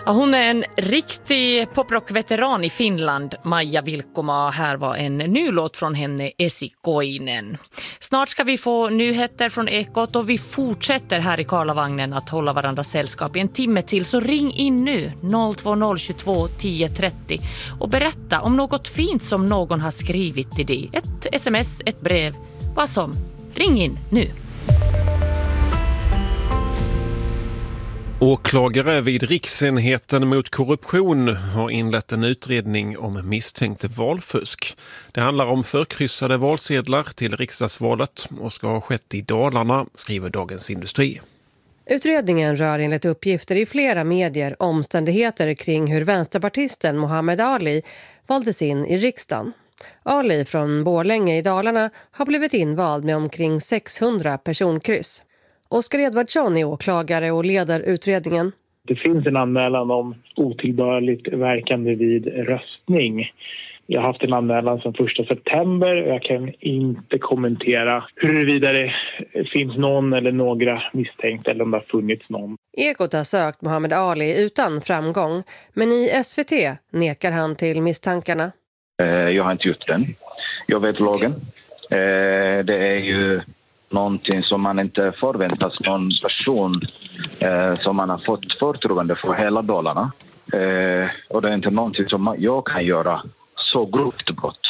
Ja, hon är en riktig poprock-veteran i Finland, Maija Vilkkoma. Här var en ny låt från henne, Esikoinen. Snart ska vi få nyheter från Ekot och vi fortsätter här i Karlavagnen att hålla varandra sällskap i en timme till. Så ring in nu 02022 1030 och berätta om något fint som någon har skrivit till dig. Ett sms, ett brev, vad som. Ring in nu. Åklagare vid Riksenheten mot korruption har inlett en utredning om misstänkt valfusk. Det handlar om förkryssade valsedlar till riksdagsvalet och ska ha skett i Dalarna, skriver Dagens Industri. Utredningen rör enligt uppgifter i flera medier omständigheter kring hur vänsterpartisten Muhammad Ali valdes in i riksdagen. Ali från Borlänge i Dalarna har blivit invald med omkring 600 personkryss. Oskar Edvardsson är åklagare och leder utredningen. Det finns en anmälan om otillbörligt verkande vid röstning. Jag har haft en anmälan sedan 1 september och jag kan inte kommentera huruvida det finns någon eller några misstänkta eller om det har funnits någon. Ekot har sökt Muhammad Ali utan framgång, men i SVT nekar han till misstankarna. Jag har inte gjort den. Jag vet lagen. Det är ju någonting som man inte förväntas någon person som man har fått förtroende för hela Dalarna. Och det är inte någonting som jag kan göra så grovt brott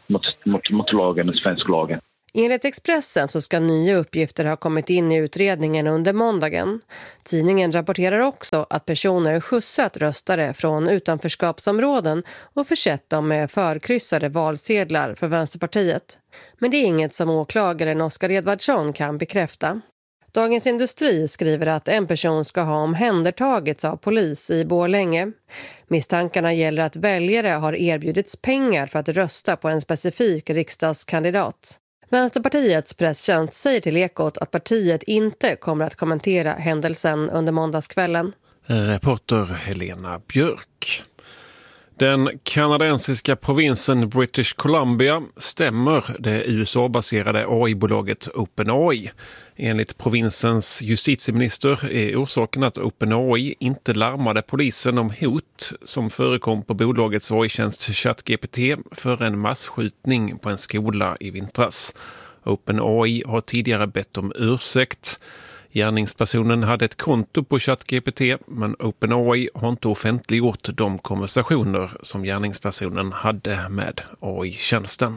mot lagen och svensk lagen. Enligt Expressen så ska nya uppgifter ha kommit in i utredningen under måndagen. Tidningen rapporterar också att personer skjutsat röstare från utanförskapsområden och försett dem med förkryssade valsedlar för Vänsterpartiet. Men det är inget som åklagaren Oskar Edvardsson kan bekräfta. Dagens Industri skriver att en person ska ha omhändertagits av polis i Borlänge. Misstankarna gäller att väljare har erbjudits pengar för att rösta på en specifik riksdagskandidat. Vänsterpartiets presstjänst säger till Ekot att partiet inte kommer att kommentera händelsen under måndagskvällen. Reporter Helena Björk. Den kanadensiska provinsen British Columbia stämmer det USA-baserade AI-bolaget OpenAI. Enligt provinsens justitieminister är orsaken att OpenAI inte larmade polisen om hot som förekom på bolagets AI-tjänst ChatGPT för en massskjutning på en skola i vintras. OpenAI har tidigare bett om ursäkt. Gärningspersonen hade ett konto på ChatGPT, men OpenAI har inte offentliggjort de konversationer som gärningspersonen hade med AI-tjänsten.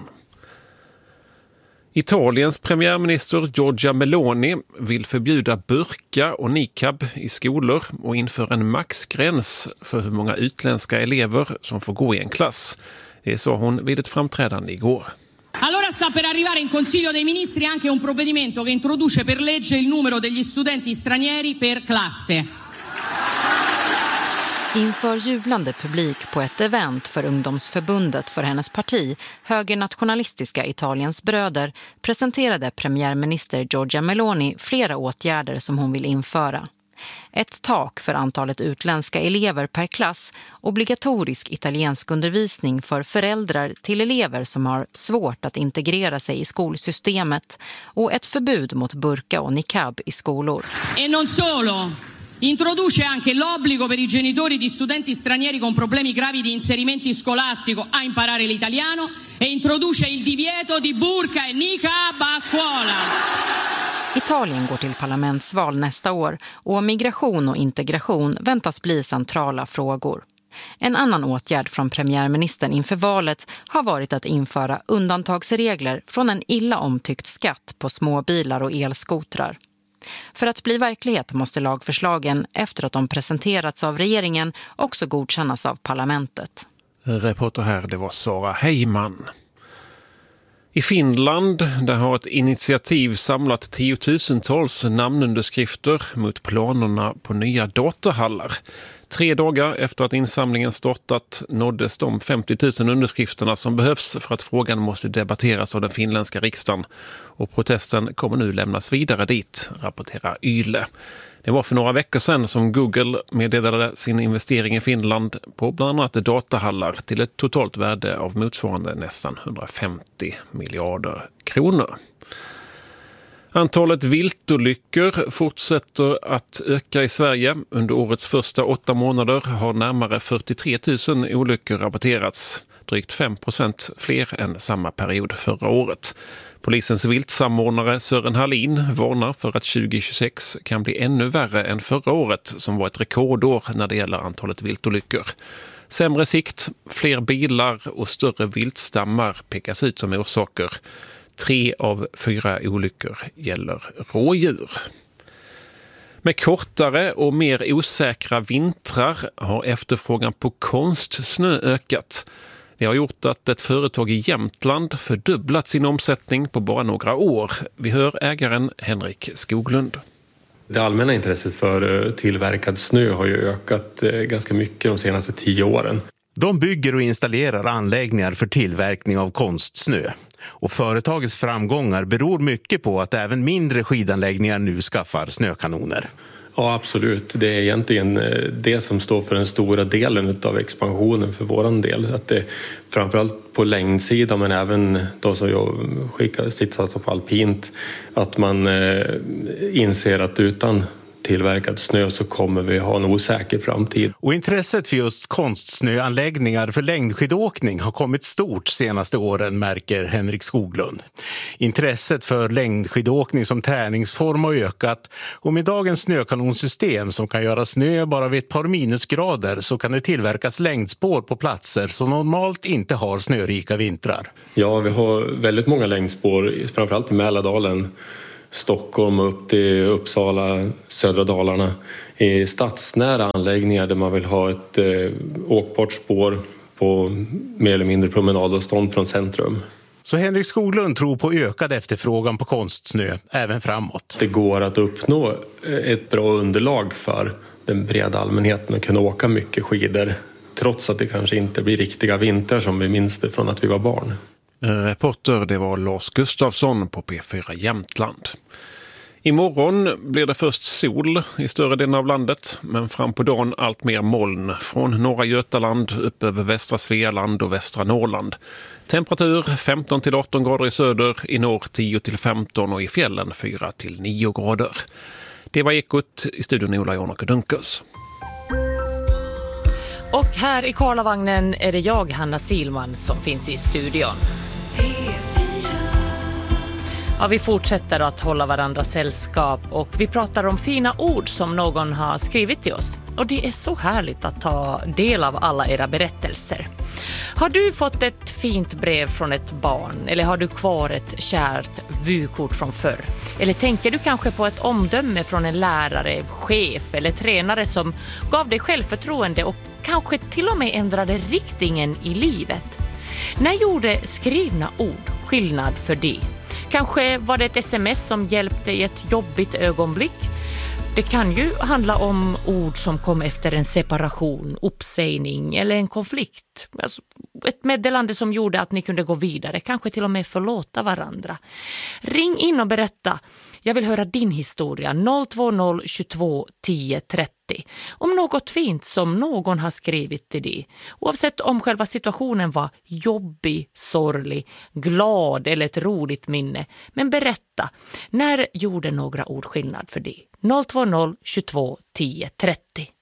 Italiens premiärminister Giorgia Meloni vill förbjuda burka och niqab i skolor och införa en maxgräns för hur många utländska elever som får gå i en klass. Det sa hon vid ett framträdande igår. Allora sta per arrivare in Consiglio dei Ministri anche un provvedimento che introduce per legge il numero degli studenti stranieri per classe. Inför jublande publik på ett event för ungdomsförbundet för hennes parti, högernationalistiska Italiens bröder, presenterade premiärminister Giorgia Meloni flera åtgärder som hon vill införa. Ett tak för antalet utländska elever per klass, obligatorisk italiensk undervisning för föräldrar till elever som har svårt att integrera sig i skolsystemet och ett förbud mot burka och niqab i skolor. E non solo! Introduce anche l'obbligo per i genitori di studenti stranieri con problemi gravi di inserimento scolastico a imparare l'italiano e introduce il divieto di burka e niqab a scuola. Italien går till parlamentsval nästa år och migration och integration väntas bli centrala frågor. En annan åtgärd från premiärministern inför valet har varit att införa undantagsregler från en illa omtyckt skatt på småbilar och elskotrar. För att bli verklighet måste lagförslagen, efter att de presenterats av regeringen, också godkännas av parlamentet. Reporter här, det var Sara Heiman. I Finland där har ett initiativ samlat tiotusentals namnunderskrifter mot planerna på nya datahallar. 3 dagar efter att insamlingen startat nåddes de 50 000 underskrifterna som behövs för att frågan måste debatteras av den finländska riksdagen. Och protesten kommer nu lämnas vidare dit, rapporterar Yle. Det var för några veckor sedan som Google meddelade sin investering i Finland på bland annat datahallar till ett totalt värde av motsvarande nästan 150 miljarder kronor. Antalet viltolyckor fortsätter att öka i Sverige. Under årets första 8 månader har närmare 43 000 olyckor rapporterats. Drygt 5% fler än samma period förra året. Polisens viltsamordnare Sören Hallin varnar för att 2026 kan bli ännu värre än förra året som var ett rekordår när det gäller antalet viltolyckor. Sämre sikt, fler bilar och större viltstammar pekas ut som orsaker. 3 av 4 olyckor gäller rådjur. Med kortare och mer osäkra vintrar har efterfrågan på konstsnö ökat. Det har gjort att ett företag i Jämtland fördubblat sin omsättning på bara några år. Vi hör ägaren Henrik Skoglund. Det allmänna intresset för tillverkad snö har ju ökat ganska mycket de senaste 10 åren. De bygger och installerar anläggningar för tillverkning av konstsnö. Och företagets framgångar beror mycket på att även mindre skidanläggningar nu skaffar snökanoner. Ja, absolut. Det är egentligen det som står för den stora delen av expansionen för våran del. Att det framförallt på längdsidan men även då som jag skickar sitter på alpint. Att man inser att utan tillverkad snö så kommer vi ha en osäker framtid. Och intresset för just konstsnöanläggningar för längdskidåkning har kommit stort senaste åren, märker Henrik Skoglund. Intresset för längdskidåkning som träningsform har ökat och med dagens snökanonsystem som kan göra snö bara vid ett par minusgrader så kan det tillverkas längdspår på platser som normalt inte har snörika vintrar. Ja, vi har väldigt många längdspår, framförallt i Mälardalen, Stockholm upp till Uppsala, södra Dalarna, i stadsnära anläggningar där man vill ha ett åkbart spår på mer eller mindre promenadavstånd från centrum. Så Henrik Skoglund tror på ökad efterfrågan på konstsnö även framåt. Det går att uppnå ett bra underlag för den breda allmänheten att kunna åka mycket skidor trots att det kanske inte blir riktiga vintrar som vi minns det från att vi var barn. Reporter, det var Lars Gustafsson på P4 Jämtland. Imorgon blir det först sol i större delen av landet, men fram på dagen allt mer moln från norra Götaland upp över västra Svealand och västra Norrland. Temperatur 15-18 grader i söder, i norr 10-15 och i fjällen 4-9 grader. Det var Ekot, i studion Ola Jonok och Dunkers. Och här i Karlavagnen är det jag, Hanna Silman, som finns i studion. Ja, vi fortsätter att hålla varandra sällskap och vi pratar om fina ord som någon har skrivit till oss. Och det är så härligt att ta del av alla era berättelser. Har du fått ett fint brev från ett barn eller har du kvar ett kärt vykort från förr? Eller tänker du kanske på ett omdöme från en lärare, chef eller tränare som gav dig självförtroende och kanske till och med ändrade riktningen i livet? När gjorde skrivna ord skillnad för dig? Kanske var det ett sms som hjälpte i ett jobbigt ögonblick. Det kan ju handla om ord som kom efter en separation, uppsägning eller en konflikt. Alltså, ett meddelande som gjorde att ni kunde gå vidare, kanske till och med förlåta varandra. Ring in och berätta. Jag vill höra din historia. 020 22 10 30. Om något fint som någon har skrivit till dig. Oavsett om själva situationen var jobbig, sorglig, glad eller ett roligt minne. Men berätta, när gjorde några ord skillnad för dig? 020 22 10 30.